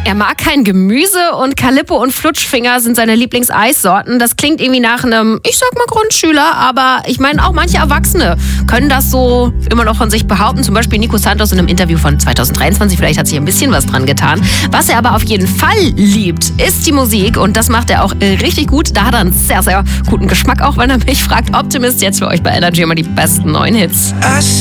Er mag kein Gemüse und Calippo und Flutschfinger sind seine Lieblingseissorten. Das klingt irgendwie nach einem, ich sag mal Grundschüler, aber ich meine auch manche Erwachsene können das so immer noch von sich behaupten. Zum Beispiel Nico Santos in einem Interview von 2023. Vielleicht hat sich ein bisschen was dran getan. Was er aber auf jeden Fall liebt, ist die Musik und das macht er auch richtig gut. Da hat er einen sehr, sehr guten Geschmack, auch wenn er mich fragt. Optimist jetzt für euch bei Energy immer die besten neuen Hits.